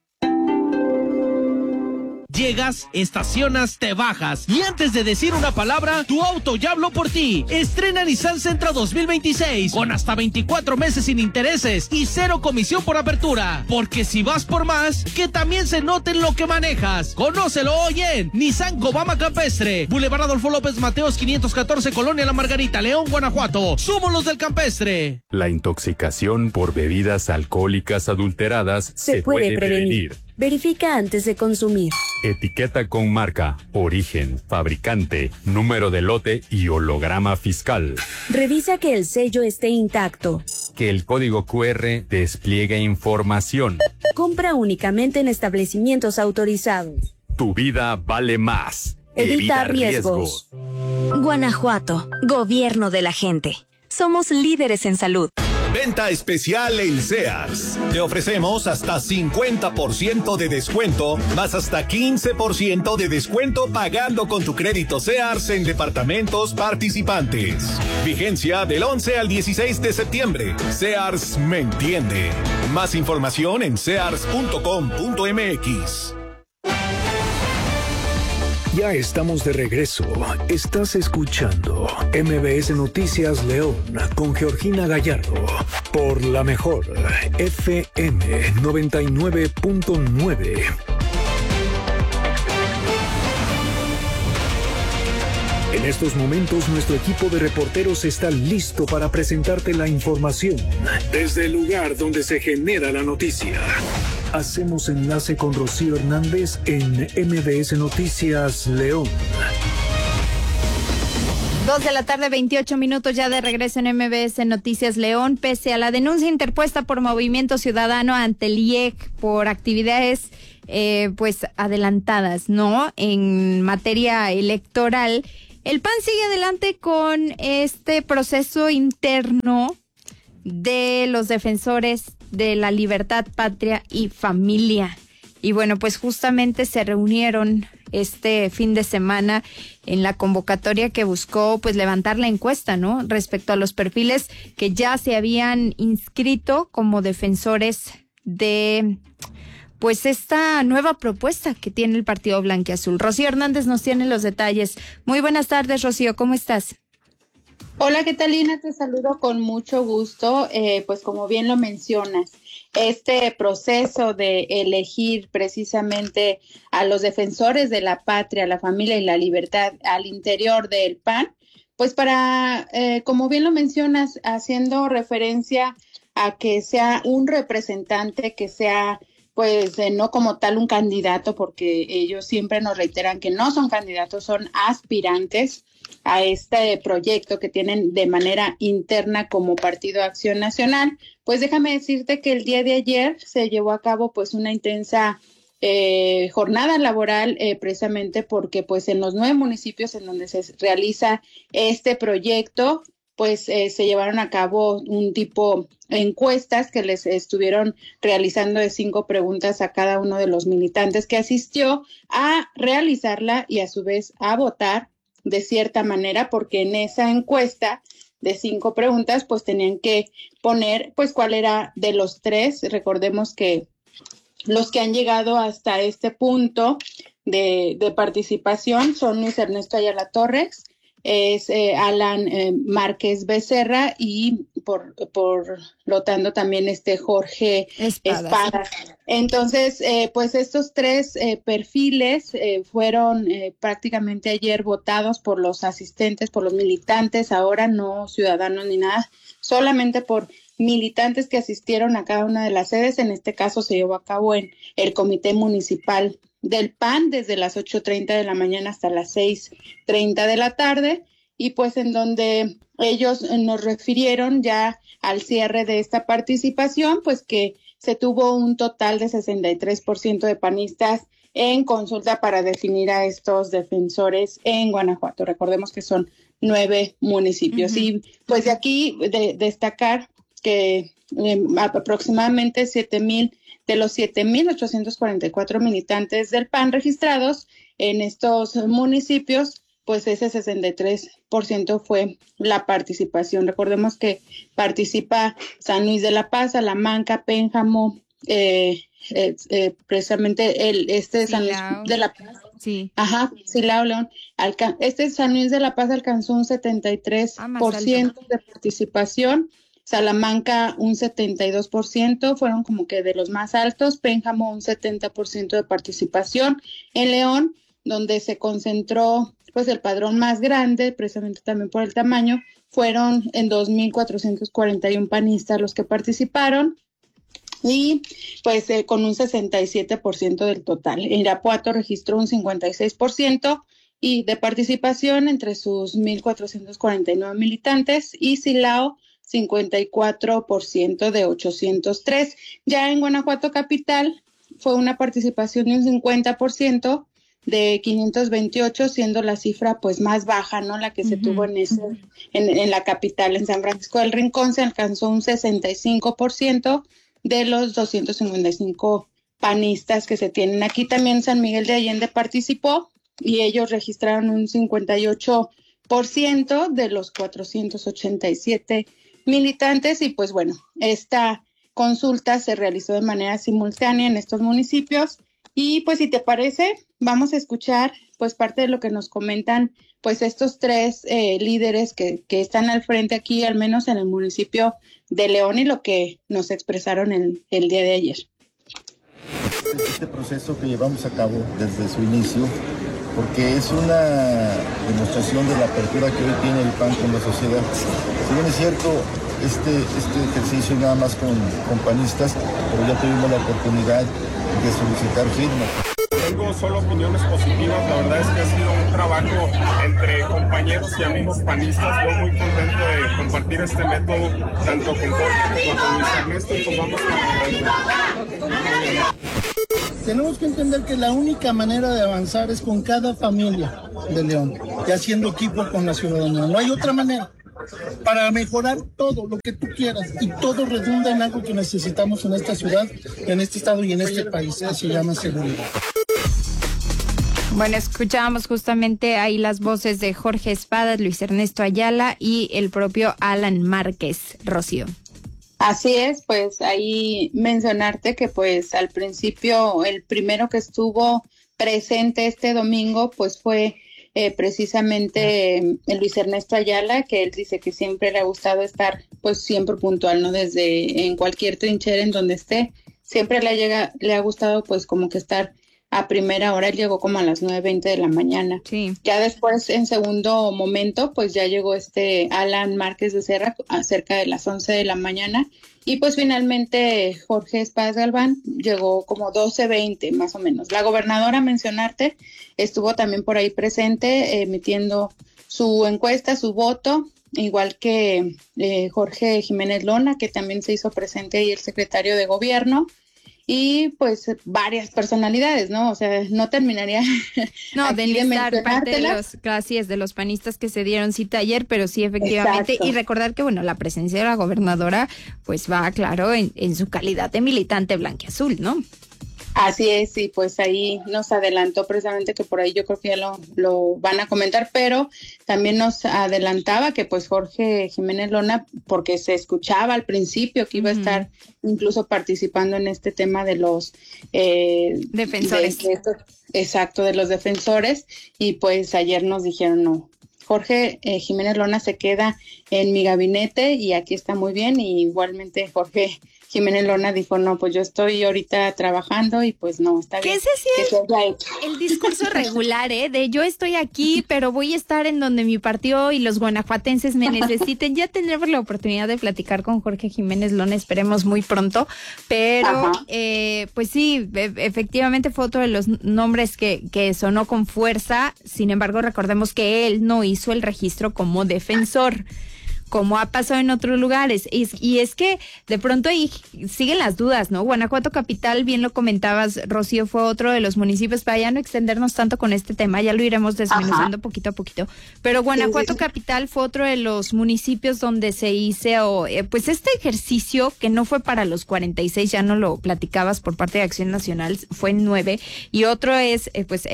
Speaker 32: Llegas, estacionas, te bajas y antes de decir una palabra, tu auto ya habló por ti. Estrena Nissan Sentra 2026 con hasta 24 meses sin intereses y 0 comisión por apertura. Porque si vas por más, que también se note en lo que manejas. Conócelo hoy en Nissan Cobama Campestre, Boulevard Adolfo López Mateos 514, Colonia La Margarita, León, Guanajuato. Somos los del Campestre.
Speaker 14: La intoxicación por bebidas alcohólicas adulteradas se puede prevenir.
Speaker 15: Verifica antes de consumir.
Speaker 14: Etiqueta con marca, origen, fabricante, número de lote y holograma fiscal.
Speaker 15: Revisa que el sello esté intacto.
Speaker 14: Que el código QR despliegue información.
Speaker 15: Compra únicamente en establecimientos autorizados.
Speaker 14: Tu vida vale más.
Speaker 15: Evita riesgos.
Speaker 25: Guanajuato, gobierno de la gente. Somos líderes en salud.
Speaker 7: Venta especial en Sears. Te ofrecemos hasta 50% de descuento, más hasta 15% de descuento pagando con tu crédito Sears en departamentos participantes. Vigencia del 11 al 16 de septiembre. Sears me entiende. Más información en sears.com.mx.
Speaker 17: Ya estamos de regreso. Estás escuchando MBS Noticias León con Georgina Gallardo por la mejor FM 99.9. En estos momentos nuestro equipo de reporteros está listo para presentarte la información desde el lugar donde se genera la noticia. Hacemos enlace con Rocío Hernández en MBS Noticias León.
Speaker 2: 2:28 p.m, ya de regreso en MBS Noticias León. Pese a la denuncia interpuesta por Movimiento Ciudadano ante el IEC por actividades pues adelantadas, ¿no?, en materia electoral, el PAN sigue adelante con este proceso interno de los defensores de la libertad, patria y familia. Y bueno, pues justamente se reunieron este fin de semana en la convocatoria que buscó pues levantar la encuesta, ¿no?, respecto a los perfiles que ya se habían inscrito como defensores de pues esta nueva propuesta que tiene el Partido Blanquiazul. Rocío Hernández nos tiene los detalles. Muy buenas tardes, Rocío, ¿cómo estás?
Speaker 3: Hola, ¿qué tal, Lina? Te saludo con mucho gusto. Pues como bien lo mencionas, este proceso de elegir precisamente a los defensores de la patria, la familia y la libertad al interior del PAN, pues para, como bien lo mencionas, haciendo referencia a que sea un representante, que sea pues no como tal un candidato, porque ellos siempre nos reiteran que no son candidatos, son aspirantes a este proyecto que tienen de manera interna como Partido Acción Nacional. Pues déjame decirte que el día de ayer se llevó a cabo pues una intensa jornada laboral, precisamente porque pues en los 9 municipios en donde se realiza este proyecto, pues se llevaron a cabo un tipo encuestas que les estuvieron realizando de 5 preguntas a cada uno de los militantes que asistió a realizarla y a su vez a votar de cierta manera, porque en esa encuesta de 5 preguntas pues tenían que poner pues cuál era de los 3. Recordemos que los que han llegado hasta este punto de participación son Luis Ernesto Ayala Torres, es Alan Márquez Becerra y por lo tanto también Jorge Espadas. Entonces, pues estos 3 perfiles fueron prácticamente ayer votados por los asistentes, por los militantes, ahora no ciudadanos ni nada, solamente por militantes que asistieron a cada una de las sedes. En este caso se llevó a cabo en el Comité Municipal del PAN desde las 8:30 de la mañana hasta las 6:30 de la tarde, y pues en donde ellos nos refirieron ya al cierre de esta participación, pues que se tuvo un total de 63% de panistas en consulta para definir a estos defensores en Guanajuato. Recordemos que son 9 municipios. Uh-huh. Y pues de aquí destacar que aproximadamente 7,000 de los 7,844 militantes del PAN registrados en estos municipios, pues ese 63% fue la participación. Recordemos que participa San Luis de la Paz, Salamanca, Pénjamo, precisamente San Luis de la Paz.
Speaker 2: Sí.
Speaker 3: Ajá, Silao, León. San Luis de la Paz alcanzó un 73% de participación. Salamanca un 72%, fueron como que de los más altos. Pénjamo un 70% de participación. En León, donde se concentró pues el padrón más grande, precisamente también por el tamaño, fueron en 2,441 panistas los que participaron, y pues con un 67% del total. Irapuato registró un 56% y de participación entre sus 1,449 militantes, y Silao 54% de 803. Ya en Guanajuato capital fue una participación de un 50%, de 528, siendo la cifra pues más baja, ¿no? La que se tuvo en la capital, en San Francisco del Rincón, se alcanzó un 65% de los 255 panistas que se tienen. Aquí también San Miguel de Allende participó y ellos registraron un 58% de los 487 militantes y pues bueno, esta consulta se realizó de manera simultánea en estos municipios y pues si te parece, vamos a escuchar pues parte de lo que nos comentan pues estos tres líderes que están al frente aquí, al menos en el municipio de León y lo que nos expresaron el día de ayer.
Speaker 4: Este proceso que llevamos a cabo desde su inicio, porque es una demostración de la apertura que hoy tiene el PAN con la sociedad. Si bien es cierto, este ejercicio nada más con panistas, pero ya tuvimos la oportunidad de solicitar firmas.
Speaker 12: Tengo solo opiniones positivas, la verdad es que ha sido un trabajo entre compañeros y amigos panistas. Yo muy contento de compartir este método, tanto con Jorge como con Luis Ernesto, y pues vamos a...
Speaker 16: Tenemos que entender que la única manera de avanzar es con cada familia de León y haciendo equipo con la ciudadanía. No hay otra manera para mejorar todo lo que tú quieras y todo redunda en algo que necesitamos en esta ciudad, en este estado y en este país, que se llama seguridad.
Speaker 2: Bueno, escuchábamos justamente ahí las voces de Jorge Espadas, Luis Ernesto Ayala y el propio Alan Márquez, Rocío.
Speaker 3: Así es, pues ahí mencionarte que pues al principio el primero que estuvo presente este domingo pues fue precisamente Luis Ernesto Ayala, que él dice que siempre le ha gustado estar pues siempre puntual, ¿no? Desde en cualquier trinchera en donde esté, siempre le ha gustado pues como que estar a primera hora. Él llegó como a las 9:20 de la mañana.
Speaker 2: Sí.
Speaker 3: Ya después, en segundo momento, pues ya llegó Alan Márquez de Serra a cerca de las 11 de la mañana. Y pues finalmente Jorge Espadas Galván llegó como 12:20 más o menos. La gobernadora, mencionarte, estuvo también por ahí presente emitiendo su encuesta, su voto, igual que Jorge Jiménez Lona, que también se hizo presente ahí, el secretario de gobierno. Y pues varias personalidades, ¿no? O sea, no terminaría
Speaker 2: de enlistar parte de los panistas que se dieron cita ayer, pero sí, efectivamente. Exacto. Y recordar que, bueno, la presencia de la gobernadora pues va, claro, en su calidad de militante blanquiazul, ¿no?
Speaker 3: Así es, y pues ahí nos adelantó precisamente que por ahí yo creo que ya lo van a comentar, pero también nos adelantaba que pues Jorge Jiménez Lona, porque se escuchaba al principio que iba a estar incluso participando en este tema de los
Speaker 2: defensores.
Speaker 3: Exacto, de los defensores, y pues ayer nos dijeron no. Jorge Jiménez Lona se queda en mi gabinete y aquí está muy bien, y igualmente Jorge Jiménez Lona dijo, no, pues yo estoy ahorita trabajando y pues no, está bien.
Speaker 2: ¿Qué es el discurso regular, de yo estoy aquí, pero voy a estar en donde mi partido y los guanajuatenses me necesiten? Ya tendremos la oportunidad de platicar con Jorge Jiménez Lona, esperemos muy pronto, pero pues sí, efectivamente fue otro de los nombres que sonó con fuerza. Sin embargo, recordemos que él no hizo el registro como defensor, como ha pasado en otros lugares. Y es que de pronto ahí siguen las dudas, ¿no? Guanajuato Capital, bien lo comentabas, Rocío, fue otro de los municipios, para ya no extendernos tanto con este tema, ya lo iremos desmenuzando poquito a poquito. Pero Guanajuato Capital fue otro de los municipios donde se hizo pues este ejercicio que no fue para los 46, ya no lo platicabas por parte de Acción Nacional, fue en 9, y otro es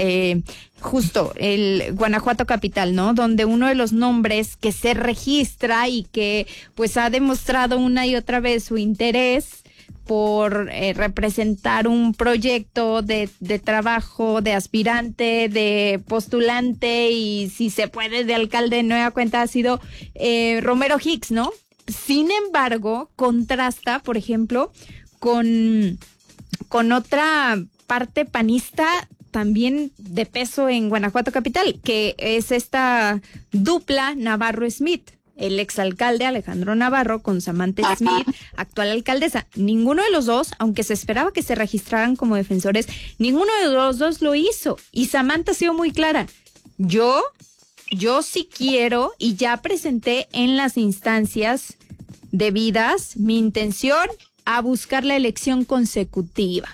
Speaker 2: justo el Guanajuato Capital, ¿no? Donde uno de los nombres que se registra y que pues ha demostrado una y otra vez su interés por representar un proyecto de trabajo, de aspirante, de postulante y si se puede de alcalde de nueva cuenta ha sido Romero Hicks, ¿no? Sin embargo, contrasta, por ejemplo, con otra parte panista también de peso en Guanajuato Capital, que es esta dupla Navarro-Smith, el exalcalde Alejandro Navarro con Samantha Smith, actual alcaldesa. Ninguno de los dos, aunque se esperaba que se registraran como defensores, ninguno de los dos lo hizo. Y Samantha ha sido muy clara. Yo sí quiero, y ya presenté en las instancias debidas mi intención a buscar la elección consecutiva.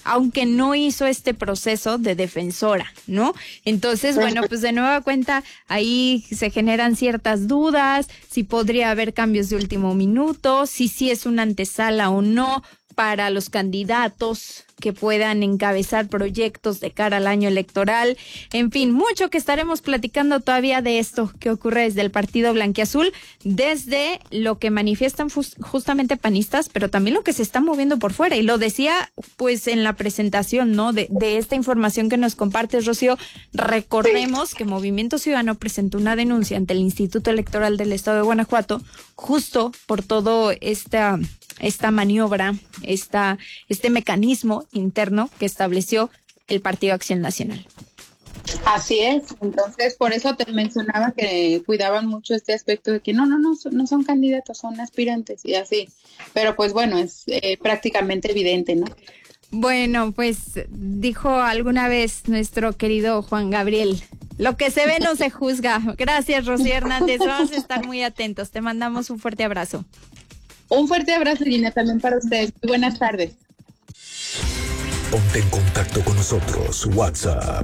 Speaker 2: aunque no hizo este proceso de defensora, ¿no? Entonces, bueno, pues de nueva cuenta ahí se generan ciertas dudas, si podría haber cambios de último minuto, si sí es una antesala o no para los candidatos que puedan encabezar proyectos de cara al año electoral. En fin, mucho que estaremos platicando todavía de esto que ocurre desde el Partido Blanquiazul, desde lo que manifiestan justamente panistas, pero también lo que se está moviendo por fuera. Y lo decía pues en la presentación, ¿no? De esta información que nos compartes, Rocío. Recordemos que Movimiento Ciudadano presentó una denuncia ante el Instituto Electoral del Estado de Guanajuato justo por todo esta maniobra, este mecanismo interno que estableció el Partido Acción Nacional.
Speaker 3: Así es, entonces por eso te mencionaba que cuidaban mucho este aspecto de que no son candidatos, son aspirantes y así, pero pues bueno, es prácticamente evidente, ¿no?
Speaker 2: Bueno, pues dijo alguna vez nuestro querido Juan Gabriel, lo que se ve no se juzga. Gracias, Rocío Hernández, vamos a estar muy atentos, te mandamos un fuerte abrazo.
Speaker 3: Un fuerte abrazo, Gina, también para ustedes. Muy buenas tardes.
Speaker 17: Ponte en contacto con nosotros. WhatsApp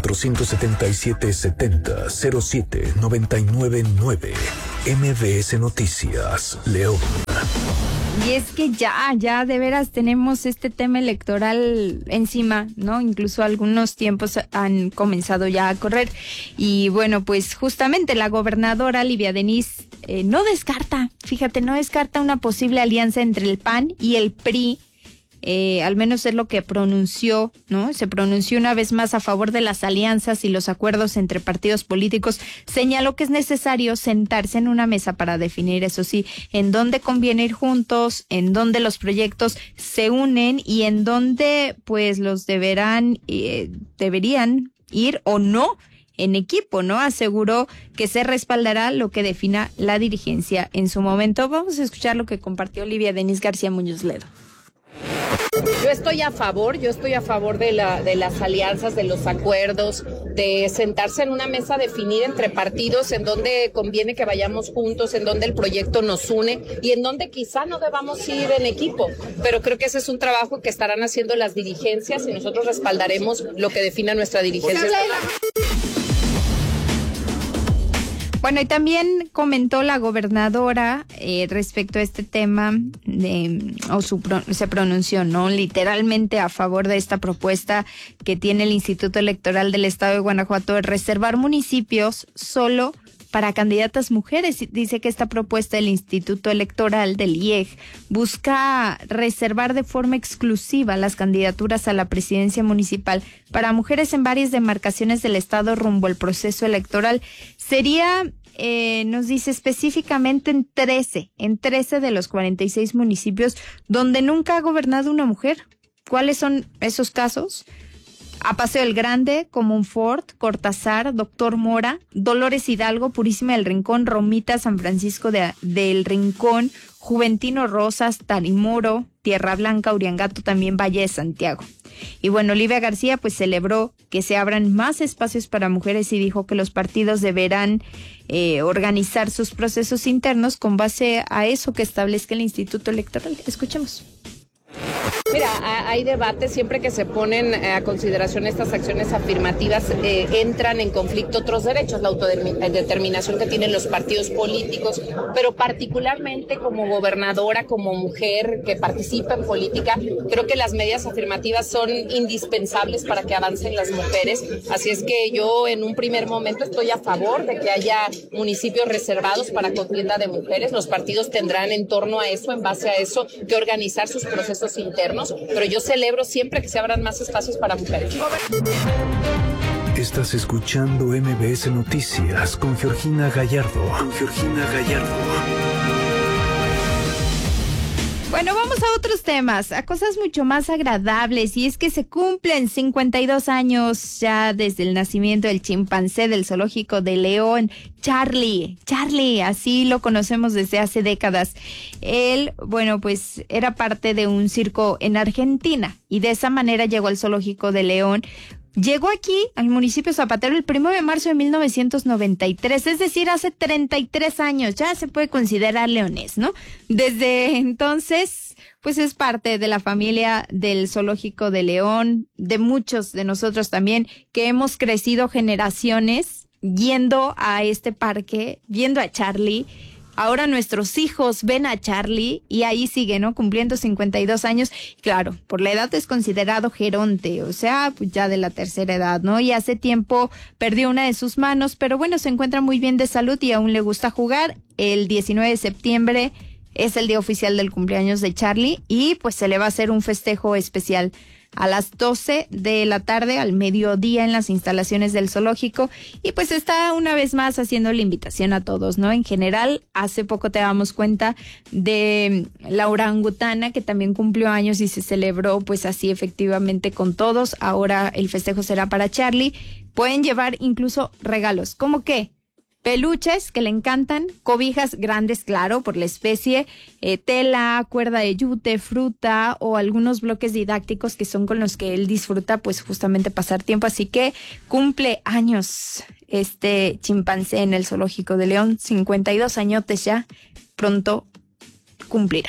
Speaker 17: 477-70-07-999. MBS Noticias, León.
Speaker 2: Y es que ya de veras tenemos este tema electoral encima, ¿no? Incluso algunos tiempos han comenzado ya a correr. Y bueno, pues justamente la gobernadora Livia Denis no descarta una posible alianza entre el PAN y el PRI. Al menos es lo que pronunció, ¿no? Se pronunció una vez más a favor de las alianzas y los acuerdos entre partidos políticos. Señaló que es necesario sentarse en una mesa para definir, eso sí, en dónde conviene ir juntos, en dónde los proyectos se unen y en dónde, pues, los deberían ir o no en equipo, ¿no? Aseguró que se respaldará lo que defina la dirigencia en su momento. Vamos a escuchar lo que compartió Livia Denis García Muñoz Ledo.
Speaker 5: Yo estoy a favor de las alianzas, de los acuerdos, de sentarse en una mesa, definir entre partidos en donde conviene que vayamos juntos, en donde el proyecto nos une y en donde quizá no debamos ir en equipo. Pero creo que ese es un trabajo que estarán haciendo las dirigencias y nosotros respaldaremos lo que defina nuestra dirigencia.
Speaker 2: Bueno, y también comentó la gobernadora respecto a este tema, se pronunció, ¿no? Literalmente a favor de esta propuesta que tiene el Instituto Electoral del Estado de Guanajuato de reservar municipios solo para candidatas mujeres. Dice que esta propuesta del Instituto Electoral del IEG busca reservar de forma exclusiva las candidaturas a la presidencia municipal para mujeres en varias demarcaciones del estado rumbo al proceso electoral. Sería, nos dice específicamente en 13 de los 46 municipios donde nunca ha gobernado una mujer. ¿Cuáles son esos casos? A Paseo el Grande, Comunfort, Cortázar, Doctor Mora, Dolores Hidalgo, Purísima del Rincón, Romita, San Francisco del Rincón, Juventino Rosas, Tarimoro, Tierra Blanca, Uriangato, también Valle de Santiago. Y bueno, Olivia García pues celebró que se abran más espacios para mujeres y dijo que los partidos deberán organizar sus procesos internos con base a eso que establezca el Instituto Electoral. Escuchemos.
Speaker 5: Mira, hay debate siempre que se ponen a consideración estas acciones afirmativas, entran en conflicto otros derechos, la autodeterminación que tienen los partidos políticos, pero particularmente como gobernadora, como mujer que participa en política, creo que las medidas afirmativas son indispensables para que avancen las mujeres, así es que yo en un primer momento estoy a favor de que haya municipios reservados para contienda de mujeres, los partidos tendrán en torno a eso, en base a eso, que organizar sus procesos internos, pero yo celebro siempre que se abran más espacios para mujeres.
Speaker 17: Estás escuchando MBS Noticias con Georgina Gallardo.
Speaker 2: Bueno, vamos a otros temas, a cosas mucho más agradables, y es que se cumplen 52 años ya desde el nacimiento del chimpancé del zoológico de León, Charlie, así lo conocemos desde hace décadas. Él, bueno, pues era parte de un circo en Argentina y de esa manera llegó al zoológico de León llegó aquí al municipio Zapatero el 1 de marzo de 1993, es decir, hace 33 años, ya se puede considerar leonés, ¿no? Desde entonces, pues es parte de la familia del Zoológico de León, de muchos de nosotros también, que hemos crecido generaciones yendo a este parque, viendo a Charlie. Ahora nuestros hijos ven a Charlie y ahí sigue, ¿no? Cumpliendo 52 años. Claro, por la edad es considerado geronte, o sea, pues ya de la tercera edad, ¿no? Y hace tiempo perdió una de sus manos, pero bueno, se encuentra muy bien de salud y aún le gusta jugar. El 19 de septiembre es el día oficial del cumpleaños de Charlie y pues se le va a hacer un festejo especial a las 12 de la tarde, al mediodía, en las instalaciones del zoológico. Y pues está una vez más haciendo la invitación a todos, ¿no? En general, hace poco te damos cuenta de la orangutana, que también cumplió años y se celebró pues así efectivamente con todos. Ahora el festejo será para Charlie. Pueden llevar incluso regalos. ¿Cómo qué? Peluches que le encantan, cobijas grandes, claro, por la especie, tela, cuerda de yute, fruta o algunos bloques didácticos que son con los que él disfruta pues justamente pasar tiempo. Así que cumple años este chimpancé en el Zoológico de León, 52 añotes ya, pronto cumplirá.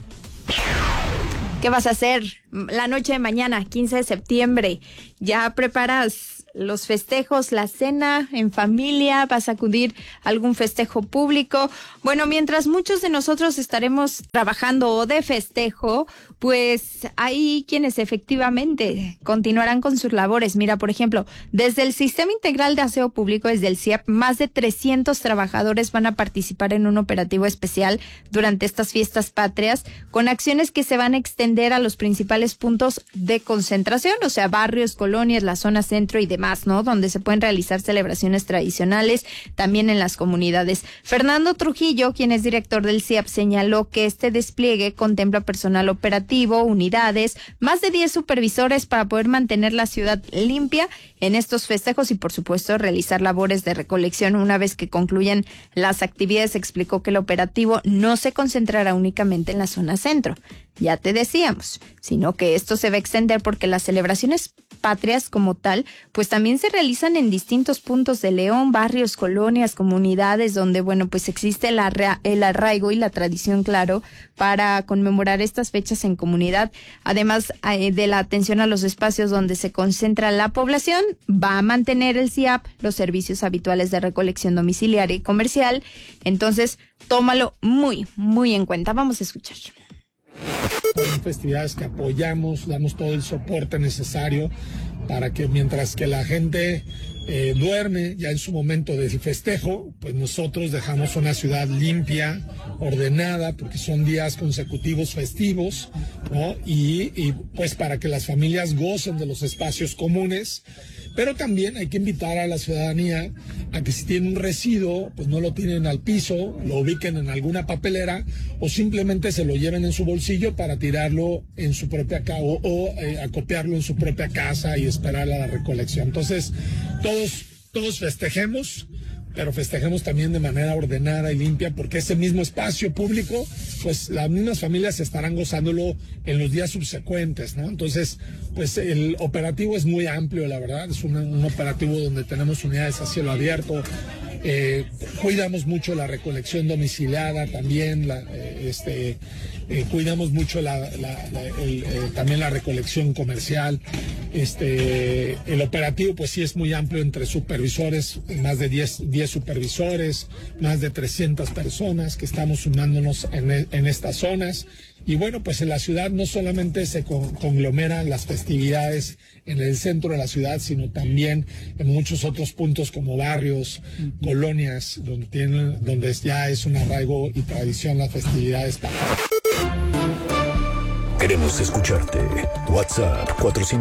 Speaker 2: ¿Qué vas a hacer la noche de mañana, 15 de septiembre? ¿Ya preparas los festejos, la cena en familia? ¿Vas a acudir a algún festejo público? Bueno, mientras muchos de nosotros estaremos trabajando o de festejo, pues hay quienes efectivamente continuarán con sus labores. Mira, por ejemplo, desde el Sistema Integral de Aseo Público, desde el CIAP, más de 300 trabajadores van a participar en un operativo especial durante estas fiestas patrias, con acciones que se van a extender a los principales puntos de concentración, o sea, barrios, colonias, la zona centro y demás, ¿no? Donde se pueden realizar celebraciones tradicionales también en las comunidades. Fernando Trujillo, quien es director del CIAP, señaló que este despliegue contempla personal operativo, unidades, más de 10 supervisores para poder mantener la ciudad limpia en estos festejos y, por supuesto, realizar labores de recolección una vez que concluyan las actividades. Explicó que el operativo no se concentrará únicamente en la zona centro, ya te decíamos, sino que esto se va a extender porque las celebraciones patrias como tal, pues también se realizan en distintos puntos de León, barrios, colonias, comunidades, donde, bueno, pues existe el arraigo y la tradición, claro, para conmemorar estas fechas en comunidad. Además de la atención a los espacios donde se concentra la población, va a mantener el CIAP los servicios habituales de recolección domiciliaria y comercial. Entonces, tómalo muy, muy en cuenta. Vamos a escuchar.
Speaker 1: Son festividades que apoyamos, damos todo el soporte necesario para que mientras que la gente duerme ya en su momento de festejo, pues nosotros dejamos una ciudad limpia, ordenada, porque son días consecutivos festivos, ¿no? Y pues para que las familias gocen de los espacios comunes. Pero también hay que invitar a la ciudadanía a que si tienen un residuo, pues no lo tiren al piso, lo ubiquen en alguna papelera o simplemente se lo lleven en su bolsillo para tirarlo en su propia casa o acopiarlo en su propia casa y esperar a la recolección. Entonces, todos festejemos, pero festejemos también de manera ordenada y limpia, porque ese mismo espacio público, pues las mismas familias estarán gozándolo en los días subsecuentes, ¿no? Entonces, pues el operativo es muy amplio, la verdad, es un operativo donde tenemos unidades a cielo abierto, cuidamos mucho la recolección domiciliada también, cuidamos mucho también la recolección comercial. El operativo pues sí es muy amplio entre supervisores, más de 10 supervisores, más de 300 personas que estamos sumándonos en estas zonas. Y bueno, pues en la ciudad no solamente se conglomeran las festividades en el centro de la ciudad, sino también en muchos otros puntos como barrios, colonias, donde ya es un arraigo y tradición las festividades.
Speaker 17: Queremos escucharte. WhatsApp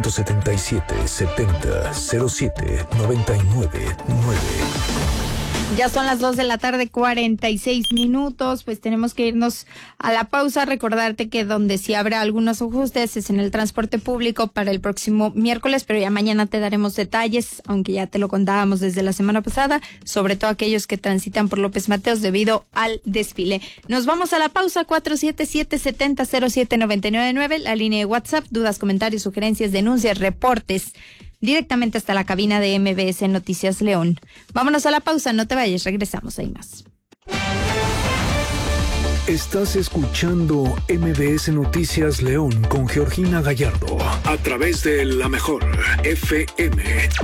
Speaker 17: 477-70-07-99-9.
Speaker 2: Ya son las 2 de la tarde, 46 minutos, pues tenemos que irnos a la pausa. Recordarte que donde sí habrá algunos ajustes es en el transporte público para el próximo miércoles, pero ya mañana te daremos detalles, aunque ya te lo contábamos desde la semana pasada, sobre todo aquellos que transitan por López Mateos debido al desfile. Nos vamos a la pausa, 477-70-07-99-9, la línea de WhatsApp, dudas, comentarios, sugerencias, denuncias, reportes. directamente hasta la cabina de MBS Noticias León. Vámonos a la pausa, no te vayas, regresamos, hay más.
Speaker 17: Estás escuchando MBS Noticias León con Georgina Gallardo a través de La Mejor FM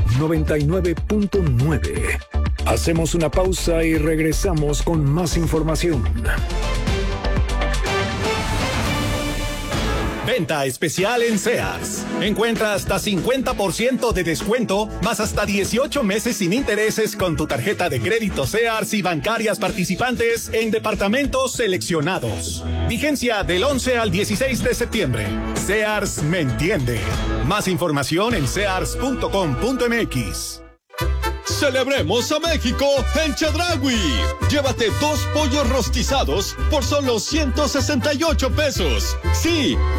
Speaker 17: 99.9. Hacemos una pausa y regresamos con más información.
Speaker 7: Venta especial en Sears. Encuentra hasta 50% de descuento, más hasta 18 meses sin intereses con tu tarjeta de crédito Sears y bancarias participantes en departamentos seleccionados. Vigencia del 11 al 16 de septiembre. Sears me entiende. Más información en sears.com.mx.
Speaker 11: Celebremos a México en Chedraui. Llévate 2 pollos rostizados por solo 168 pesos. Sí,